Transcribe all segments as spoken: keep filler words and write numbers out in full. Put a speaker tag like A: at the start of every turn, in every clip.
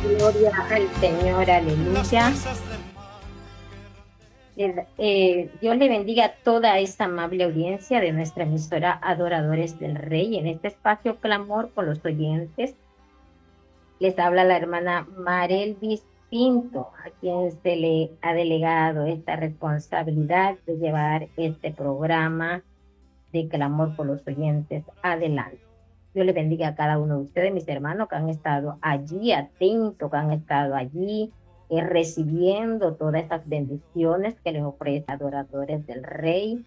A: Gloria al Señor, aleluya. Eh, eh, Dios le bendiga a toda esta amable audiencia de nuestra emisora Adoradores del Rey. En este espacio Clamor con los oyentes, les habla la hermana Marelvis Pinto, a quien se le ha delegado esta responsabilidad de llevar este programa de Clamor por los oyentes adelante. Dios les bendiga a cada uno de ustedes, mis hermanos, que han estado allí, atentos, que han estado allí, eh, recibiendo todas estas bendiciones que les ofrece Adoradores del Rey,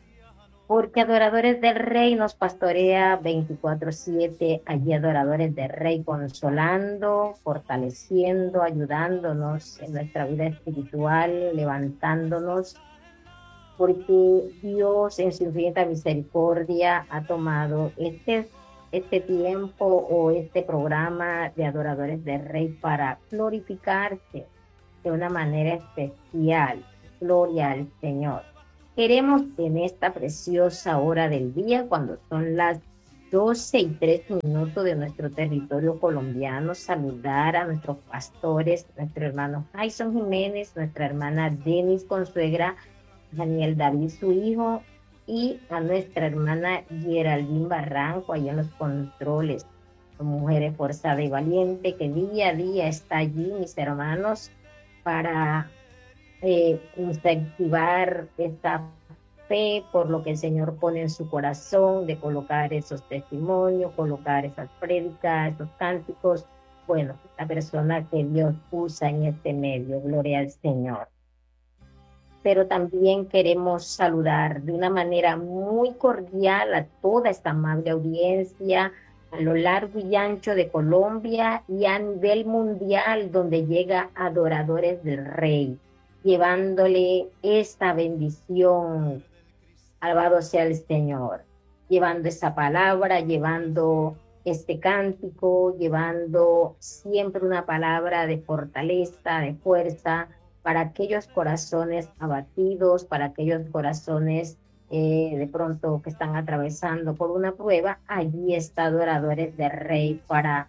A: porque Adoradores del Rey nos pastorea veinticuatro siete, allí Adoradores del Rey consolando, fortaleciendo, ayudándonos en nuestra vida espiritual, levantándonos, porque Dios en su infinita misericordia ha tomado este este tiempo o este programa de Adoradores del Rey para glorificarse de una manera especial. Gloria al Señor. Queremos en esta preciosa hora del día, cuando son las doce y tres minutos de nuestro territorio colombiano, saludar a nuestros pastores, nuestro hermano Jason Jiménez, nuestra hermana Denis Consuegra, Daniel David, su hijo, y a nuestra hermana Geraldine Barranco, allá en los controles, mujer esforzada y valiente, que día a día está allí, mis hermanos, para eh, incentivar esta fe por lo que el Señor pone en su corazón, de colocar esos testimonios, colocar esas prédicas, esos cánticos. Bueno, la persona que Dios usa en este medio, gloria al Señor. Pero también queremos saludar de una manera muy cordial a toda esta amable audiencia a lo largo y ancho de Colombia y a nivel mundial, donde llega Adoradores del Rey, llevándole esta bendición. Alabado sea el Señor, llevando esa palabra, llevando este cántico, llevando siempre una palabra de fortaleza, de fuerza, para aquellos corazones abatidos, para aquellos corazones eh, de pronto que están atravesando por una prueba. Allí está Adoradores del Rey para,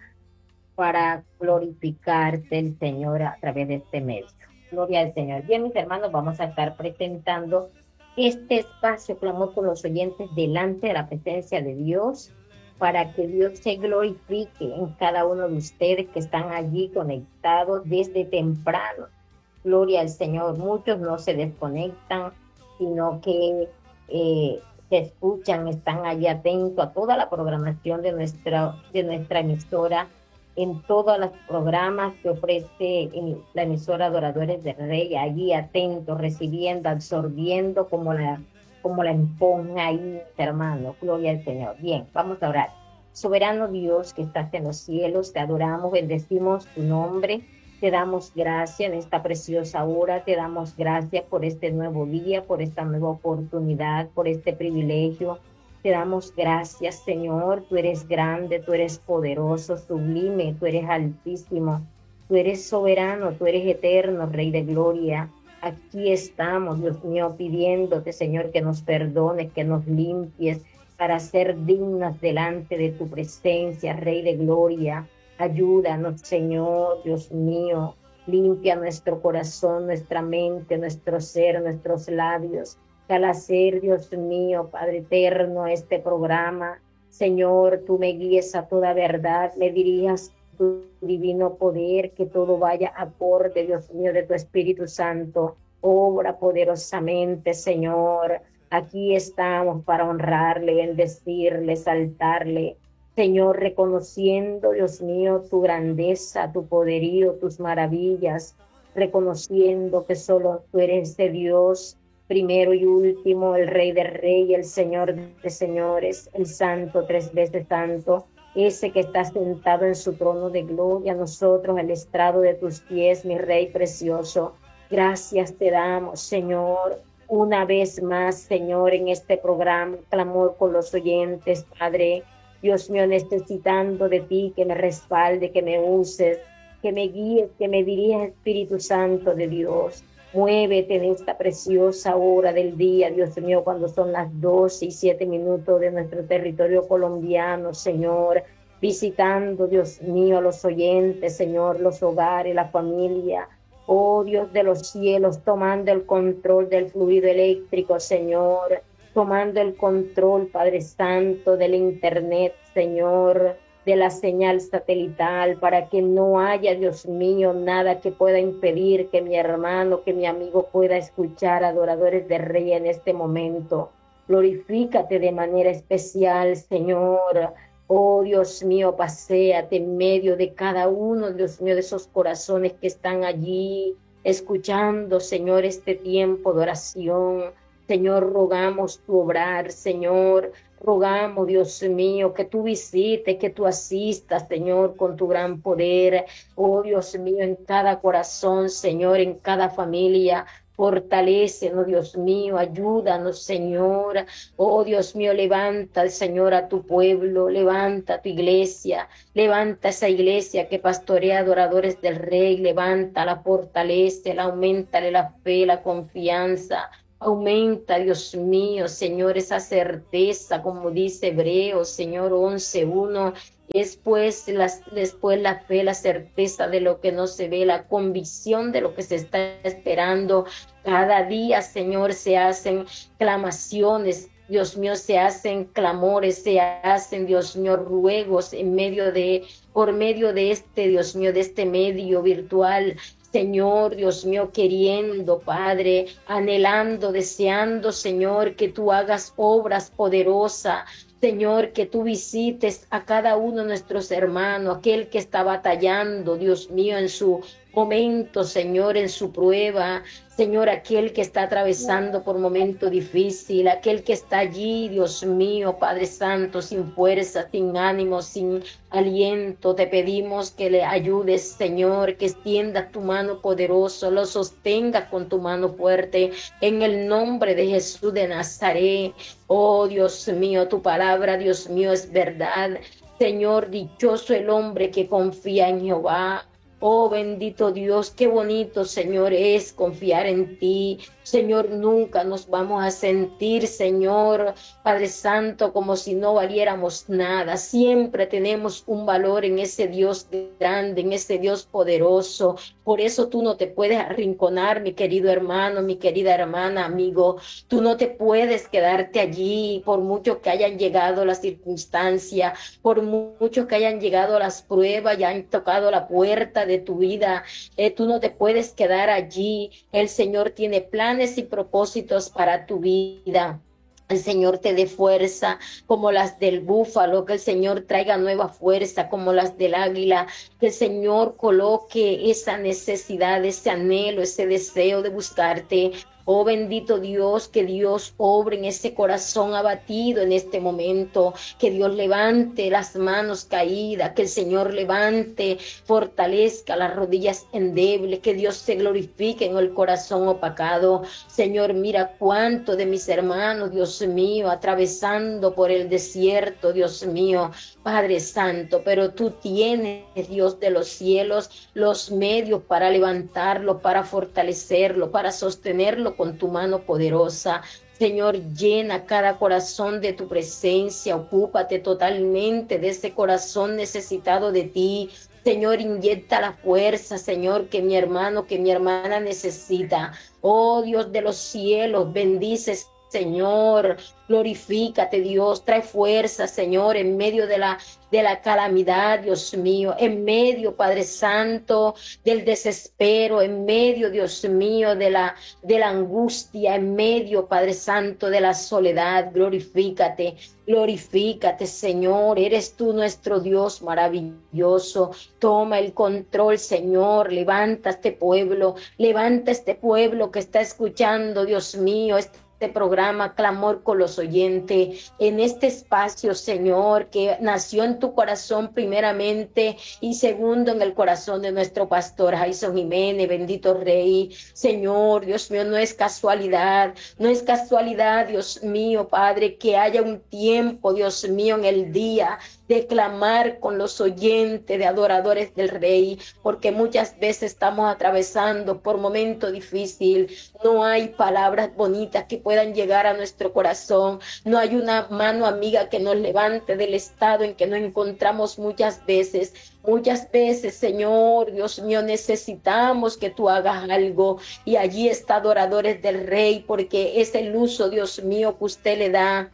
A: para glorificarte el Señor a través de este medio. Gloria al Señor. Bien, mis hermanos, vamos a estar presentando este espacio Clamor con los oyentes delante de la presencia de Dios, para que Dios se glorifique en cada uno de ustedes que están allí conectados desde temprano. Gloria al Señor. Muchos no se desconectan, sino que eh, se escuchan, están allí atentos a toda la programación de nuestra, de nuestra emisora, en todos los programas que ofrece en la emisora Adoradores del Rey, allí atentos, recibiendo, absorbiendo como la, como la esponja ahí, hermano. Gloria al Señor. Bien, vamos a orar. Soberano Dios que estás en los cielos, te adoramos, bendecimos tu nombre. Te damos gracias en esta preciosa hora, te damos gracias por este nuevo día, por esta nueva oportunidad, por este privilegio. Te damos gracias, Señor, tú eres grande, tú eres poderoso, sublime, tú eres altísimo, tú eres soberano, tú eres eterno, Rey de gloria. Aquí estamos, Dios mío, pidiéndote, Señor, que nos perdones, que nos limpies para ser dignas delante de tu presencia, Rey de gloria. Ayúdanos, Señor, Dios mío, limpia nuestro corazón, nuestra mente, nuestro ser, nuestros labios. Que al hacer, Dios mío, Padre eterno, este programa, Señor, tú me guíes a toda verdad, me dirijas tu divino poder, que todo vaya acorde, Dios mío, de tu Espíritu Santo. Obra poderosamente, Señor. Aquí estamos para honrarle, bendecirle, exaltarle. Señor, reconociendo, Dios mío, tu grandeza, tu poderío, tus maravillas, reconociendo que solo tú eres ese Dios, primero y último, el Rey de Reyes, el Señor de Señores, el Santo, tres veces Santo, ese que está sentado en su trono de gloria, nosotros, el estrado de tus pies, mi Rey precioso. Gracias te damos, Señor, una vez más, Señor, en este programa, Clamor con los oyentes, Padre. Dios mío, necesitando de ti, que me respalde, que me uses, que me guíes, que me dirijas, Espíritu Santo de Dios. Muévete en esta preciosa hora del día, Dios mío, cuando son las doce y siete minutos de nuestro territorio colombiano, Señor. visitando, Dios mío, los oyentes, Señor, los hogares, la familia. Oh Dios de los cielos, tomando el control del fluido eléctrico, Señor, tomando el control, Padre Santo, del internet, Señor, de la señal satelital, para que no haya, Dios mío, nada que pueda impedir que mi hermano, que mi amigo pueda escuchar adoradores de Rey en este momento. Glorifícate de manera especial, Señor. Oh Dios mío, paséate en medio de cada uno, Dios mío, de esos corazones que están allí escuchando, Señor, este tiempo de oración. Señor, rogamos tu obrar, Señor, rogamos, Dios mío, que tú visites, que tú asistas, Señor, con tu gran poder. Oh Dios mío, en cada corazón, Señor, en cada familia. Fortalécenos, Dios mío, ayúdanos, Señor. Oh Dios mío, levanta, Señor, a tu pueblo, levanta a tu iglesia, levanta esa iglesia que pastorea adoradores del Rey, levanta, la fortalece, la aumenta la fe, la confianza. Aumenta, Dios mío, Señor, esa certeza, como dice Hebreos, Señor, once uno. Es pues, las, después la fe, la certeza de lo que no se ve, la convicción de lo que se está esperando. Cada día, Señor, se hacen clamaciones, Dios mío, se hacen clamores, se hacen, Dios mío, ruegos en medio de, por medio de este, Dios mío, de este medio virtual. Señor, Dios mío, queriendo, Padre, anhelando, deseando, Señor, que tú hagas obras poderosas. Señor, que tú visites a cada uno de nuestros hermanos, aquel que está batallando, Dios mío, en su momento, Señor, en su prueba. Señor, aquel que está atravesando por momento difícil, aquel que está allí, Dios mío, Padre Santo, sin fuerza, sin ánimo, sin aliento, te pedimos que le ayudes, Señor, que extienda tu mano poderosa, lo sostenga con tu mano fuerte, en el nombre de Jesús de Nazaret. Oh, Dios mío, tu palabra, Dios mío, es verdad. Señor, dichoso el hombre que confía en Jehová. Oh, bendito Dios, qué bonito, Señor, es confiar en ti. Señor, nunca nos vamos a sentir, Señor, Padre Santo, como si no valiéramos nada. Siempre tenemos un valor en ese Dios grande, en ese Dios poderoso. Por eso tú no te puedes arrinconar, mi querido hermano, mi querida hermana, amigo. Tú no te puedes quedarte allí, por mucho que hayan llegado las circunstancias, por mucho que hayan llegado las pruebas y han tocado la puerta de tu vida. Eh, tú no te puedes quedar allí. El Señor tiene planes y propósitos para tu vida. El Señor te dé fuerza como las del búfalo, que el Señor traiga nueva fuerza como las del águila, que el Señor coloque esa necesidad, ese anhelo, ese deseo de buscarte. Oh bendito Dios, que Dios obre en ese corazón abatido en este momento, que Dios levante las manos caídas, que el Señor levante, fortalezca las rodillas endebles, que Dios se glorifique en el corazón opacado. Señor, mira cuánto de mis hermanos, Dios mío, atravesando por el desierto, Dios mío, Padre Santo, pero tú tienes, Dios de los cielos, los medios para levantarlo, para fortalecerlo, para sostenerlo con tu mano poderosa. Señor, llena cada corazón de tu presencia, ocúpate totalmente de ese corazón necesitado de ti. Señor, inyecta la fuerza, Señor, que mi hermano, que mi hermana necesita. Oh Dios de los cielos, bendices, Señor, glorifícate, Dios, trae fuerza, Señor, en medio de la, de la calamidad, Dios mío, en medio, Padre Santo, del desespero, en medio, Dios mío, de la, de la angustia, en medio, Padre Santo, de la soledad, glorifícate, glorifícate, Señor, eres tú nuestro Dios maravilloso, toma el control, Señor, levanta este pueblo, levanta este pueblo que está escuchando, Dios mío, este Este programa Clamor con los oyentes, en este espacio, Señor, que nació en tu corazón primeramente y segundo en el corazón de nuestro pastor Jason Jiménez, bendito Rey. Señor, Dios mío, no es casualidad, no es casualidad, Dios mío, Padre, que haya un tiempo, Dios mío, en el día de clamar con los oyentes, de adoradores del Rey, porque muchas veces estamos atravesando por momentos difíciles. No hay palabras bonitas que puedan llegar a nuestro corazón. No hay una mano amiga que nos levante del estado en que nos encontramos muchas veces. Muchas veces, Señor, Dios mío, necesitamos que tú hagas algo, y allí está adoradores del Rey, porque es el uso, Dios mío, que usted le da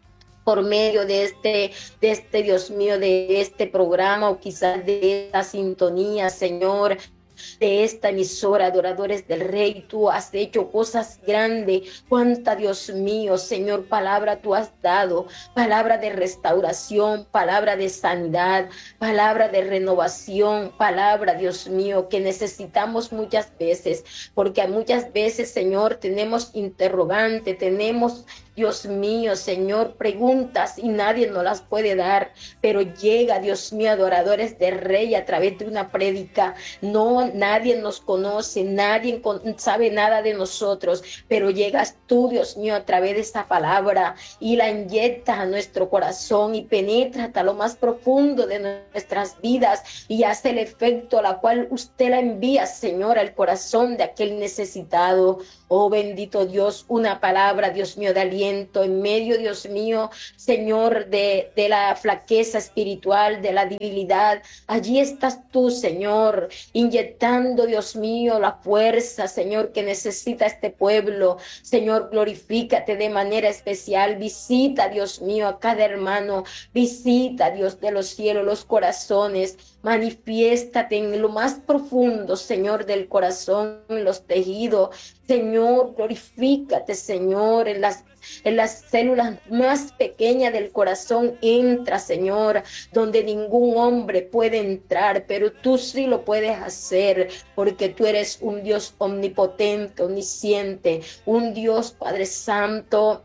A: por medio de este, de este, Dios mío, de este programa, o quizás de esta sintonía, Señor, de esta emisora, adoradores del Rey. Tú has hecho cosas grandes. Cuánta, Dios mío, Señor, palabra tú has dado, palabra de restauración, palabra de sanidad, palabra de renovación, palabra, Dios mío, que necesitamos muchas veces, porque muchas veces, Señor, tenemos interrogante, tenemos, Dios mío, Señor, preguntas y nadie nos las puede dar, pero llega, Dios mío, adoradores del Rey a través de una prédica. No, nadie nos conoce, nadie sabe nada de nosotros, pero llegas tú, Dios mío, a través de esta palabra y la inyectas a nuestro corazón y penetra hasta lo más profundo de nuestras vidas y hace el efecto a la cual usted la envía, Señor, al corazón de aquel necesitado. Oh, bendito Dios, una palabra, Dios mío, de aliento en medio, Dios mío, Señor, de, de la flaqueza espiritual, de la debilidad. Allí estás tú, Señor, inyectando, Dios mío, la fuerza, Señor, que necesita este pueblo. Señor, glorifícate de manera especial. Visita, Dios mío, a cada hermano. Visita, Dios de los cielos, los corazones. Manifiéstate en lo más profundo, Señor, del corazón, en los tejidos. Señor, glorifícate, Señor, en las, en las células más pequeñas del corazón. Entra, Señor, donde ningún hombre puede entrar, pero tú sí lo puedes hacer, porque tú eres un Dios omnipotente, omnisciente, un Dios, Padre Santo.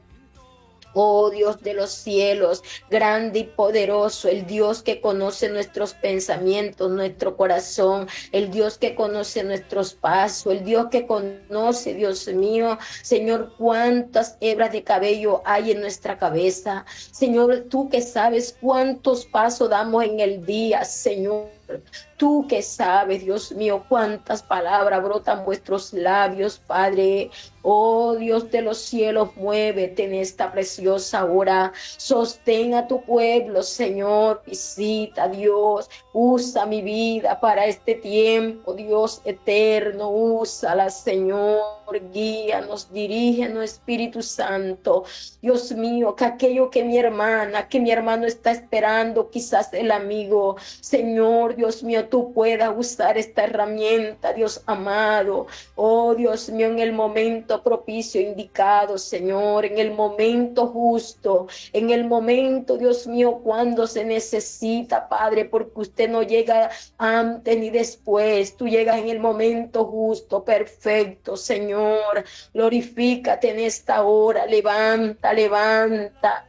A: Oh Dios de los cielos, grande y poderoso, el Dios que conoce nuestros pensamientos, nuestro corazón, el Dios que conoce nuestros pasos, el Dios que conoce, Dios mío, Señor, cuántas hebras de cabello hay en nuestra cabeza. Señor, tú que sabes cuántos pasos damos en el día, Señor. Tú que sabes, Dios mío, cuántas palabras brotan vuestros labios, Padre. Oh Dios de los cielos, muévete en esta preciosa hora. Sostén a tu pueblo, Señor. Visita, Dios. Usa mi vida para este tiempo, Dios eterno. Úsala, Señor. Guíanos, dirígenos, Espíritu Santo. Dios mío, que aquello que mi hermana, que mi hermano está esperando, quizás el amigo, Señor, Dios mío, tú puedas usar esta herramienta, Dios amado. Oh, Dios mío, en el momento propicio, indicado, Señor, en el momento justo, en el momento, Dios mío, cuando se necesita, Padre, porque usted no llega antes ni después, tú llegas en el momento justo, perfecto, Señor. Glorifícate en esta hora, levanta, levanta.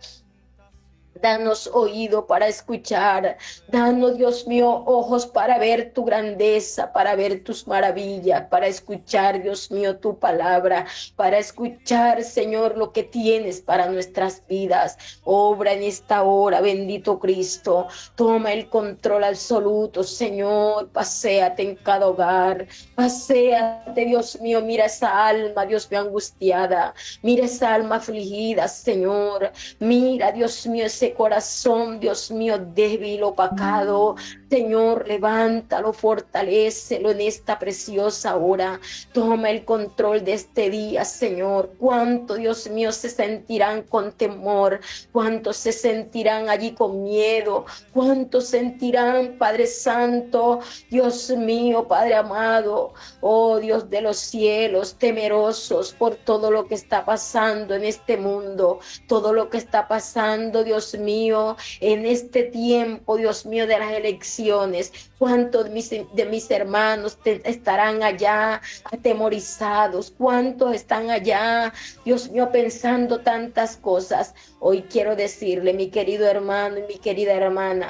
A: Danos oído para escuchar. Danos, Dios mío, ojos para ver tu grandeza, para ver tus maravillas, para escuchar, Dios mío, tu palabra, para escuchar, Señor, lo que tienes para nuestras vidas. Obra en esta hora, bendito Cristo. Toma el control absoluto, Señor. Paséate en cada hogar. Paséate, Dios mío. Mira esa alma, Dios mío, angustiada. Mira esa alma afligida, Señor. Mira, Dios mío, ese corazón, Dios mío, débil, opacado. Señor, levántalo, fortalécelo en esta preciosa hora. Toma el control de este día, Señor. Cuánto, Dios mío, se sentirán con temor. Cuántos se sentirán allí con miedo. Cuántos sentirán, Padre Santo, Dios mío, Padre amado. Oh, Dios de los cielos, temerosos por todo lo que está pasando en este mundo. Todo lo que está pasando, Dios mío, en este tiempo, Dios mío, de las elecciones. ¿Cuántos de mis, de mis hermanos te, estarán allá atemorizados? ¿Cuántos están allá, Dios mío, pensando tantas cosas? Hoy quiero decirle, mi querido hermano y mi querida hermana,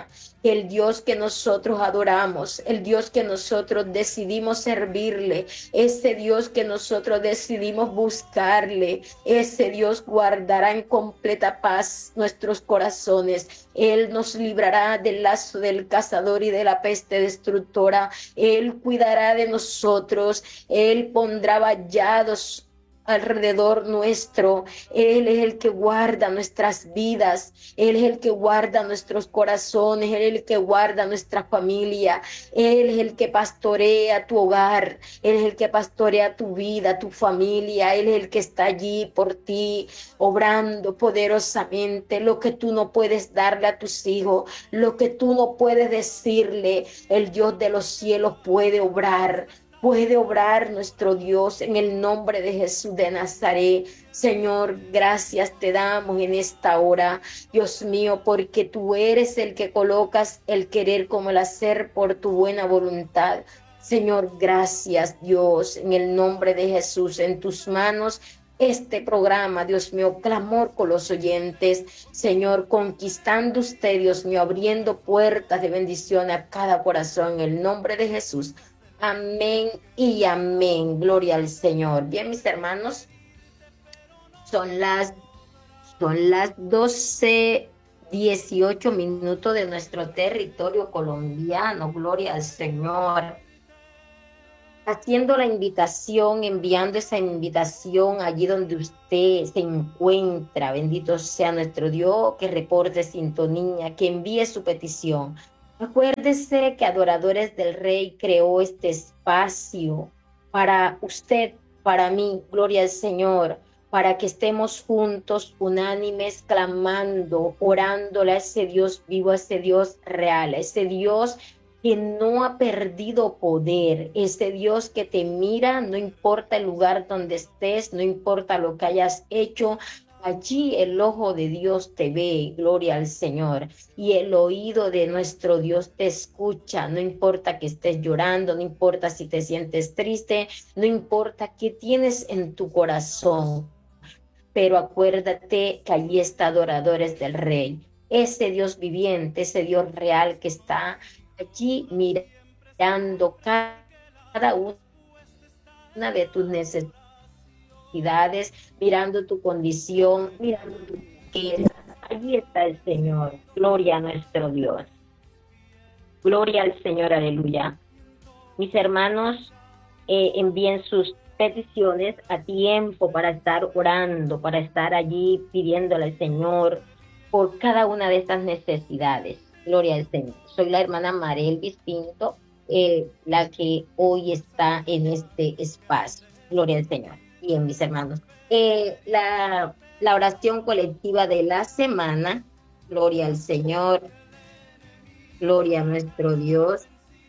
A: el Dios que nosotros adoramos, el Dios que nosotros decidimos servirle, ese Dios que nosotros decidimos buscarle, ese Dios guardará en completa paz nuestros corazones. Él nos librará del lazo del cazador y de la peste destructora. Él cuidará de nosotros. Él pondrá vallados alrededor nuestro. Él es el que guarda nuestras vidas, Él es el que guarda nuestros corazones, Él es el que guarda nuestra familia, Él es el que pastorea tu hogar, Él es el que pastorea tu vida, tu familia, Él es el que está allí por ti, obrando poderosamente lo que tú no puedes darle a tus hijos, lo que tú no puedes decirle, el Dios de los cielos puede obrar. Puede obrar nuestro Dios en el nombre de Jesús de Nazaret. Señor, gracias te damos en esta hora, Dios mío, porque tú eres el que colocas el querer como el hacer por tu buena voluntad. Señor, gracias Dios, en el nombre de Jesús, en tus manos este programa, Dios mío, clamor con los oyentes, Señor, conquistando usted, Dios mío, abriendo puertas de bendición a cada corazón, en el nombre de Jesús. Amén y amén. Gloria al Señor. Bien, mis hermanos, son las, son las doce dieciocho minutos de nuestro territorio colombiano. Gloria al Señor. Haciendo la invitación, enviando esa invitación allí donde usted se encuentra. Bendito sea nuestro Dios, que reporte sintonía, que envíe su petición. Acuérdese que Adoradores del Rey creó este espacio para usted, para mí, gloria al Señor, para que estemos juntos, unánimes, clamando, orándole a ese Dios vivo, a ese Dios real, a ese Dios que no ha perdido poder, ese Dios que te mira, no importa el lugar donde estés, no importa lo que hayas hecho. Allí el ojo de Dios te ve, gloria al Señor, y el oído de nuestro Dios te escucha, no importa que estés llorando, no importa si te sientes triste, no importa qué tienes en tu corazón, pero acuérdate que allí está Adoradores del Rey, ese Dios viviente, ese Dios real que está allí mirando cada una de tus necesidades, mirando tu condición, mirando tu riqueza. Allí está el Señor. Gloria a nuestro Dios. Gloria al Señor, aleluya. Mis hermanos, eh, envíen sus peticiones a tiempo para estar orando, para estar allí pidiéndole al Señor por cada una de estas necesidades. Gloria al Señor. Soy la hermana Marelvis Pinto, eh, la que hoy está en este espacio. Gloria al Señor. Bien, mis hermanos. Eh, la, la oración colectiva de la semana, gloria al Señor, gloria a nuestro Dios,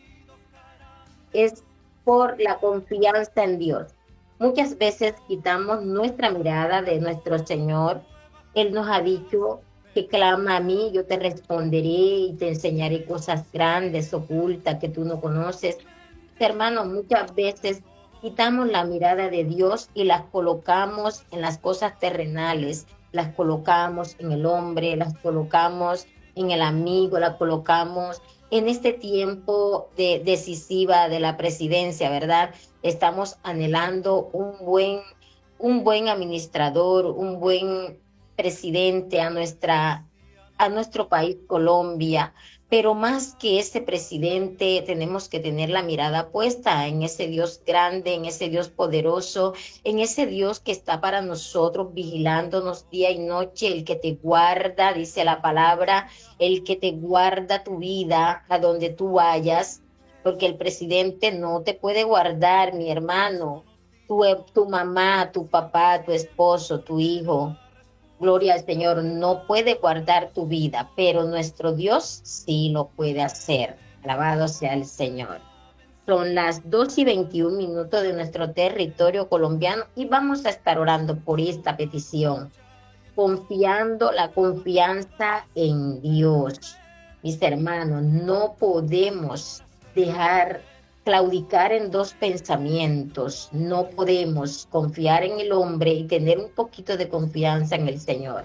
A: es por la confianza en Dios. Muchas veces quitamos nuestra mirada de nuestro Señor. Él nos ha dicho que clama a mí, yo te responderé y te enseñaré cosas grandes, ocultas, que tú no conoces. Hermanos, muchas veces quitamos la mirada de Dios y las colocamos en las cosas terrenales, las colocamos en el hombre, las colocamos en el amigo, las colocamos en este tiempo de decisiva de la presidencia, ¿verdad? Estamos anhelando un buen, un buen administrador, un buen presidente a nuestra, a nuestro país, Colombia. Pero más que ese presidente, tenemos que tener la mirada puesta en ese Dios grande, en ese Dios poderoso, en ese Dios que está para nosotros, vigilándonos día y noche, el que te guarda, dice la palabra, el que te guarda tu vida a donde tú vayas, porque el presidente no te puede guardar, mi hermano, tu, tu mamá, tu papá, tu esposo, tu hijo. Gloria al Señor, no puede guardar tu vida, pero nuestro Dios sí lo puede hacer. Alabado sea el Señor. Son las dos y veintiún minutos de nuestro territorio colombiano y vamos a estar orando por esta petición, confiando la confianza en Dios. Mis hermanos, no podemos dejar claudicar en dos pensamientos. No podemos confiar en el hombre y tener un poquito de confianza en el Señor.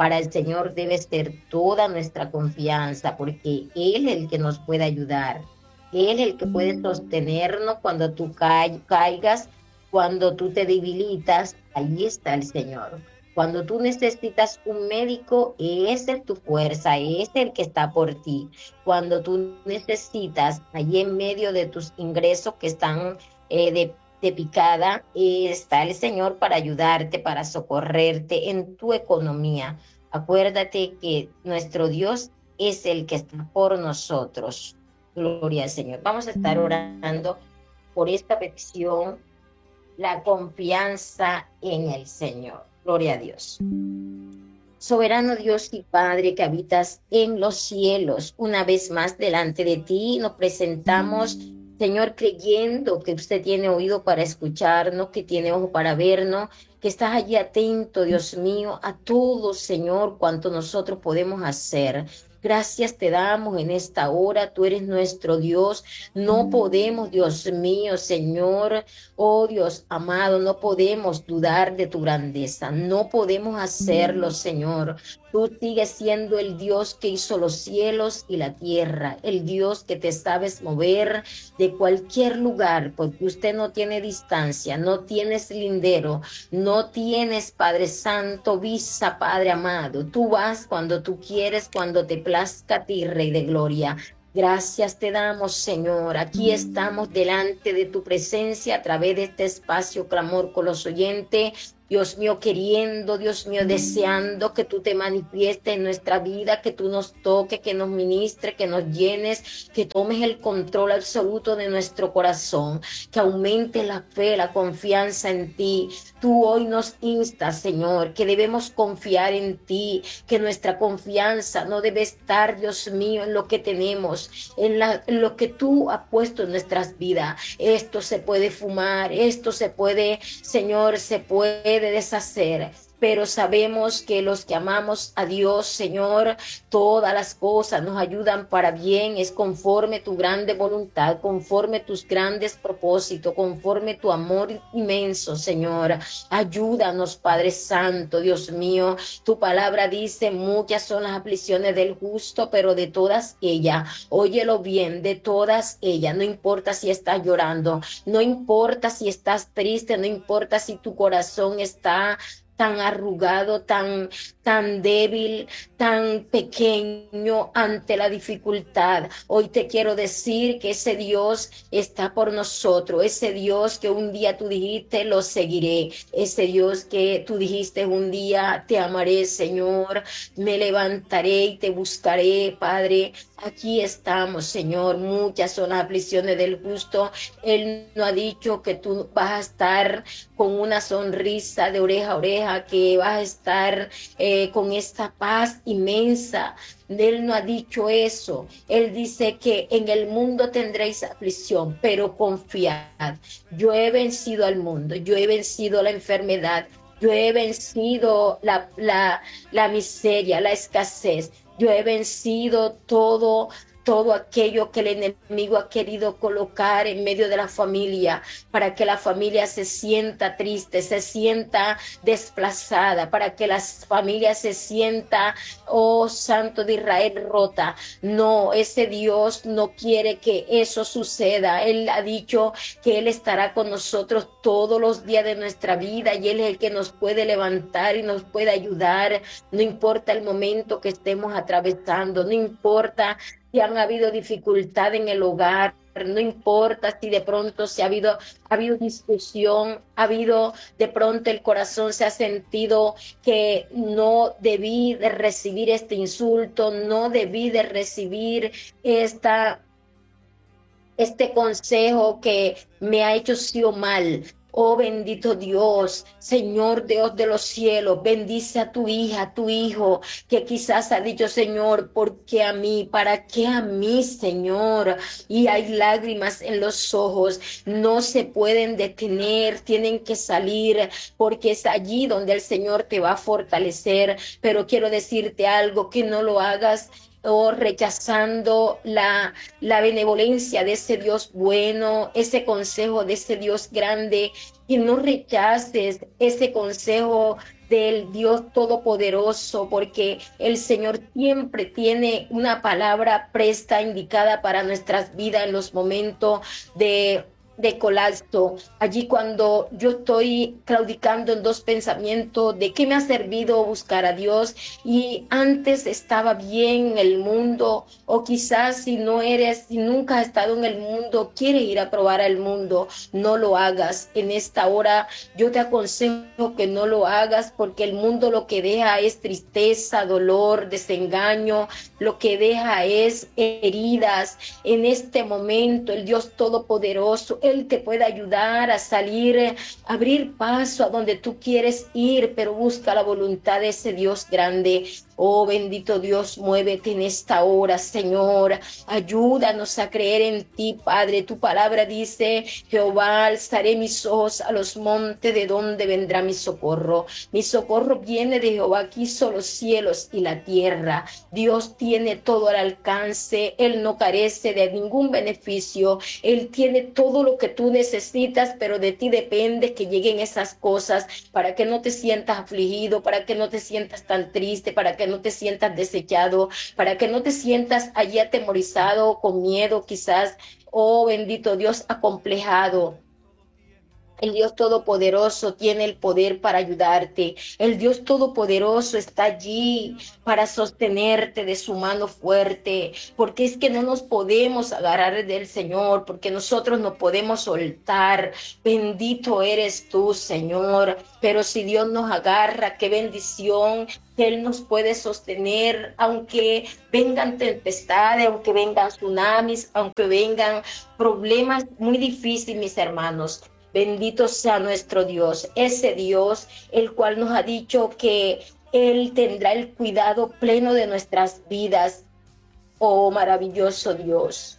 A: Para el Señor debe ser toda nuestra confianza, porque Él es el que nos puede ayudar. Él es el que puede sostenernos cuando tú ca caigas, cuando tú te debilitas, ahí está el Señor. Cuando tú necesitas un médico, esa es tu fuerza, ese es el que está por ti. Cuando tú necesitas, allí en medio de tus ingresos que están eh, de, de picada, eh, está el Señor para ayudarte, para socorrerte en tu economía. Acuérdate que nuestro Dios es el que está por nosotros. Gloria al Señor. Vamos a estar orando por esta petición, la confianza en el Señor. Gloria a Dios. Soberano Dios y Padre que habitas en los cielos, una vez más delante de ti nos presentamos, Señor, creyendo que usted tiene oído para escucharnos, que tiene ojo para vernos, que estás allí atento, Dios mío, a todo, Señor, cuanto nosotros podemos hacer. Gracias te damos en esta hora, tú eres nuestro Dios, no podemos, Dios mío, Señor, oh Dios amado, no podemos dudar de tu grandeza, no podemos hacerlo, Señor. Tú sigues siendo el Dios que hizo los cielos y la tierra, el Dios que te sabes mover de cualquier lugar, porque usted no tiene distancia, no tienes lindero, no tienes, Padre Santo, visa, Padre amado. Tú vas cuando tú quieres, cuando te plazca a ti, Rey de Gloria. Gracias te damos, Señor. Aquí estamos delante de tu presencia a través de este espacio Clamor con los oyentes. Dios mío, queriendo, Dios mío, deseando que tú te manifiestes en nuestra vida, que tú nos toques, que nos ministres, que nos llenes, que tomes el control absoluto de nuestro corazón, que aumente la fe, la confianza en ti. Tú hoy nos instas, Señor, que debemos confiar en ti, que nuestra confianza no debe estar, Dios mío, en lo que tenemos, en, la, en lo que tú has puesto en nuestras vidas. Esto se puede fumar, esto se puede, Señor, se puede de deshacer, pero sabemos que los que amamos a Dios, Señor, todas las cosas nos ayudan para bien, es conforme tu grande voluntad, conforme tus grandes propósitos, conforme tu amor inmenso, Señor. Ayúdanos, Padre Santo, Dios mío. Tu palabra dice, muchas son las aflicciones del justo, pero de todas ellas, óyelo bien, de todas ellas, no importa si estás llorando, no importa si estás triste, no importa si tu corazón está tan arrugado, tan, tan débil, tan pequeño ante la dificultad. Hoy te quiero decir que ese Dios está por nosotros, ese Dios que un día tú dijiste, lo seguiré, ese Dios que tú dijiste un día, te amaré, Señor, me levantaré y te buscaré, Padre. Aquí estamos, Señor, muchas son las aflicciones del justo. Él no ha dicho que tú vas a estar con una sonrisa de oreja a oreja, que vas a estar eh, con esta paz inmensa. Él no ha dicho eso. Él dice que en el mundo tendréis aflicción, pero confiad. Yo he vencido al mundo, yo he vencido la enfermedad, yo he vencido la, la, la miseria, la escasez. Yo he vencido todo, todo aquello que el enemigo ha querido colocar en medio de la familia, para que la familia se sienta triste, se sienta desplazada, para que la familia se sienta, oh Santo de Israel, rota. No, ese Dios no quiere que eso suceda. Él ha dicho que Él estará con nosotros todos los días de nuestra vida y Él es el que nos puede levantar y nos puede ayudar. No importa el momento que estemos atravesando, no importa si han habido dificultad en el hogar, no importa si de pronto se ha habido, ha habido discusión, ha habido de pronto el corazón se ha sentido que no debí de recibir este insulto, no debí de recibir esta, este consejo que me ha hecho sí o mal. Oh bendito Dios, Señor Dios de los cielos, bendice a tu hija, a tu hijo, que quizás ha dicho, Señor, ¿por qué a mí? ¿Para qué a mí, Señor? Y hay lágrimas en los ojos, no se pueden detener, tienen que salir, porque es allí donde el Señor te va a fortalecer. Pero quiero decirte algo, que no lo hagas o rechazando la, la benevolencia de ese Dios bueno, ese consejo de ese Dios grande, que no rechaces ese consejo del Dios Todopoderoso, porque el Señor siempre tiene una palabra presta, indicada para nuestras vidas en los momentos de de colapso, allí cuando yo estoy claudicando en dos pensamientos de qué me ha servido buscar a Dios y antes estaba bien en el mundo, o quizás si no eres, si nunca has estado en el mundo, quieres ir a probar al mundo, no lo hagas. En esta hora yo te aconsejo que no lo hagas, porque el mundo lo que deja es tristeza, dolor, desengaño, lo que deja es heridas. En este momento el Dios Todopoderoso, Él te puede ayudar a salir, a abrir paso a donde tú quieres ir, pero busca la voluntad de ese Dios grande. Oh, bendito Dios, muévete en esta hora, Señor. Ayúdanos a creer en ti, Padre. Tu palabra dice: Jehová, alzaré mis ojos a los montes, ¿de dónde vendrá mi socorro? Mi socorro viene de Jehová, que hizo los cielos y la tierra. Dios tiene todo al alcance. Él no carece de ningún beneficio. Él tiene todo lo que tú necesitas, pero de ti depende que lleguen esas cosas, para que no te sientas afligido, para que no te sientas tan triste, para que no te sientas desechado, para que no te sientas allí atemorizado, con miedo quizás. Oh, bendito Dios, acomplejado. El Dios Todopoderoso tiene el poder para ayudarte. El Dios Todopoderoso está allí para sostenerte de su mano fuerte, porque es que no nos podemos agarrar del Señor, porque nosotros no podemos soltar. Bendito eres tú, Señor. Pero si Dios nos agarra, qué bendición, que Él nos puede sostener, aunque vengan tempestades, aunque vengan tsunamis, aunque vengan problemas muy difíciles, mis hermanos. Bendito sea nuestro Dios, ese Dios el cual nos ha dicho que Él tendrá el cuidado pleno de nuestras vidas. Oh, maravilloso Dios.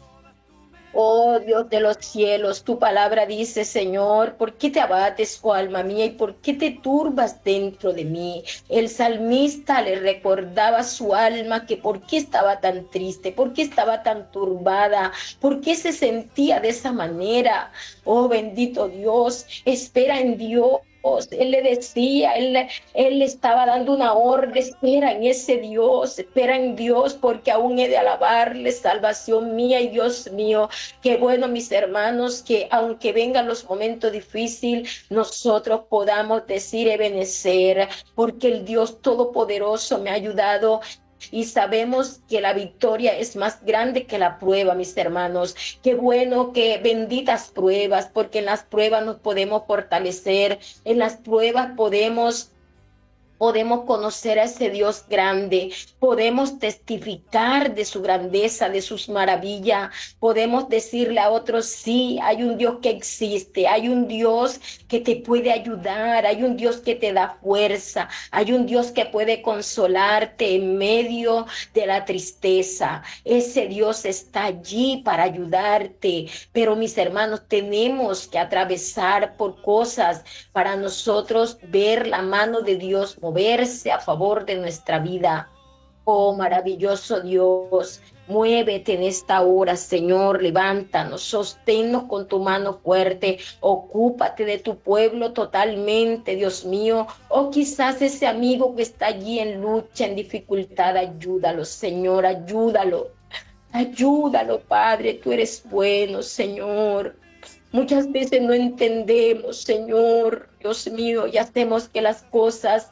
A: Oh, Dios de los cielos, tu palabra dice, Señor: ¿por qué te abates, oh alma mía, y por qué te turbas dentro de mí? El salmista le recordaba a su alma que por qué estaba tan triste, por qué estaba tan turbada, por qué se sentía de esa manera. Oh, bendito Dios, espera en Dios. Él le decía, él, él le estaba dando una orden: espera en ese Dios, espera en Dios, porque aún he de alabarle, salvación mía y Dios mío. Qué bueno, mis hermanos, que aunque vengan los momentos difíciles, nosotros podamos decir: Ebenecer, porque el Dios Todopoderoso me ha ayudado. Y sabemos que la victoria es más grande que la prueba, mis hermanos. Qué bueno, que benditas pruebas, porque en las pruebas nos podemos fortalecer, en las pruebas podemos Podemos conocer a ese Dios grande, podemos testificar de su grandeza, de sus maravillas, podemos decirle a otros: sí, hay un Dios que existe, hay un Dios que te puede ayudar, hay un Dios que te da fuerza, hay un Dios que puede consolarte en medio de la tristeza. Ese Dios está allí para ayudarte, pero mis hermanos, tenemos que atravesar por cosas para nosotros ver la mano de Dios moverse a favor de nuestra vida. Oh, maravilloso Dios, muévete en esta hora, Señor. Levántanos, sosténnos con tu mano fuerte, ocúpate de tu pueblo totalmente, Dios mío. O quizás ese amigo que está allí en lucha, en dificultad, ayúdalo, Señor, ayúdalo. Ayúdalo, Padre, tú eres bueno, Señor. Muchas veces no entendemos, Señor, Dios mío, y hacemos que las cosas,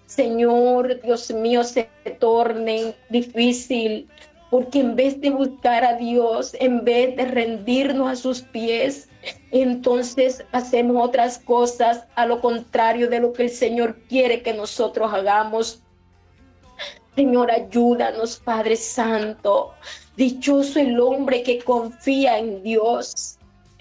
A: Señor, Dios mío, se tornen difícil, porque en vez de buscar a Dios, en vez de rendirnos a sus pies, entonces hacemos otras cosas a lo contrario de lo que el Señor quiere que nosotros hagamos. Señor, ayúdanos, Padre Santo. Dichoso el hombre que confía en Dios.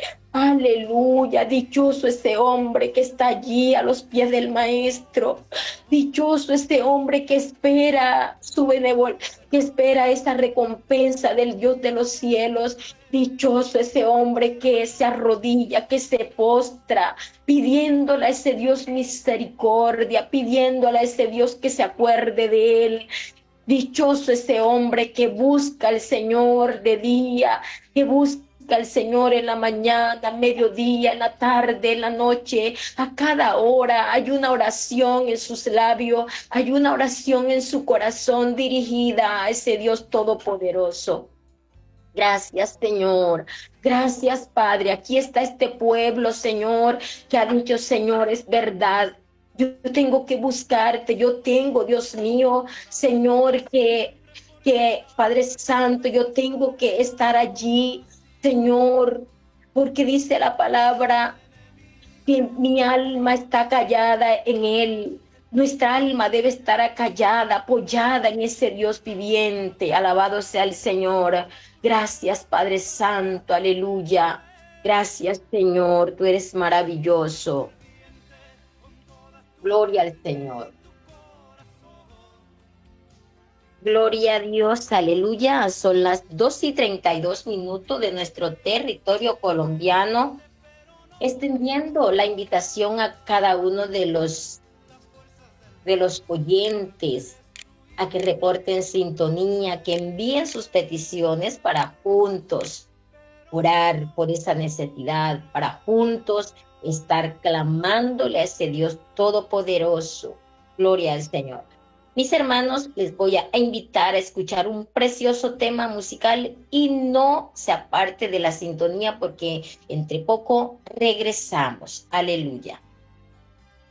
A: Aleluya, dichoso ese hombre que está allí a los pies del Maestro. Dichoso ese hombre que espera su benevolencia, que espera esa recompensa del Dios de los cielos. Dichoso ese hombre que se arrodilla, que se postra, pidiéndole a ese Dios misericordia, pidiéndole a ese Dios que se acuerde de él. Dichoso ese hombre que busca al Señor de día, que busca busca al Señor en la mañana, mediodía, en la tarde, en la noche, a cada hora. Hay una oración en sus labios, hay una oración en su corazón dirigida a ese Dios todopoderoso. Gracias, Señor. Gracias, Padre. Aquí está este pueblo, Señor, que ha dicho, Señor, es verdad. Yo tengo que buscarte. Yo tengo, Dios mío, Señor, que, que Padre Santo, yo tengo que estar allí, Señor, porque dice la palabra que mi alma está callada en Él. Nuestra alma debe estar acallada, apoyada en ese Dios viviente. Alabado sea el Señor. Gracias, Padre Santo. Aleluya. Gracias, Señor. Tú eres maravilloso. Gloria al Señor. Gloria a Dios. Aleluya. Son las dos y treinta y dos minutos de nuestro territorio colombiano. Extendiendo la invitación a cada uno de los, de los oyentes a que reporten sintonía, que envíen sus peticiones para juntos orar por esa necesidad, para juntos estar clamándole a ese Dios todopoderoso. Gloria al Señor. Mis hermanos, les voy a invitar a escuchar un precioso tema musical y no se aparte de la sintonía porque entre poco regresamos. Aleluya.